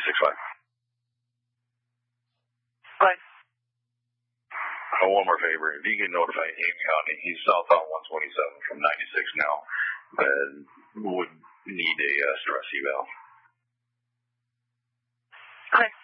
6'5". Fine. One more favor. If you can notify Ames County, he's southbound 127 from 96 now, and would need a stress eval. Okay.